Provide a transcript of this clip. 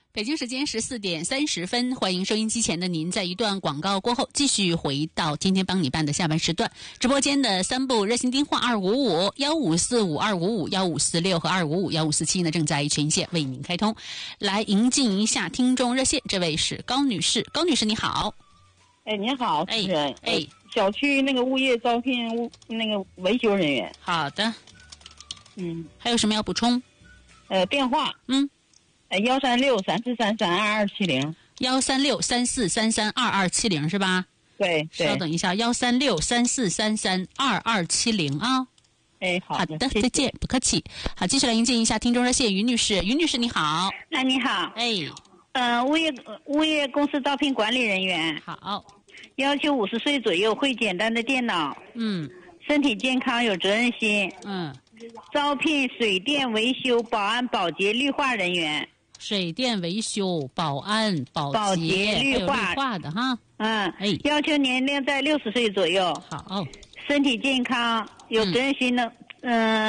北京时间14:30，欢迎收音机前的您，在一段广告过后继续回到天天帮你办的下半时段。直播间的3部热线电话255-1545-2546和255-1547呢正在全线为您开通，来迎进一下听众热线。这位是高女士，高女士你好。 您好，主持人。小区那个物业招聘那个维修人员。 好的。还有什么要补充？ 电话。136-3433-2270。 136-3433-2270是吧？ 对。 稍等一下，136-3433-2270啊。 好的，再见，不客气。好，继续来迎接一下听众热线，于女士，于女士你好。 你好。物业公司招聘管理人员。 好。 要求50岁左右，会简单的电脑。身体健康，有责任心。招聘水电维修、保安、保洁、绿化人员。 水电维修、保安、保洁、 绿化的哈。 要求年龄在60岁左右。 好。 身体健康，有责任心的。